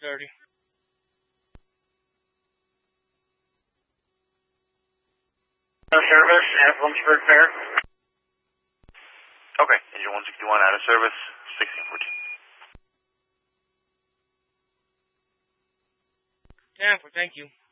30. Service at Lynchburg Fair. Okay, engine 161 out of service, 1614. 10 for, thank you.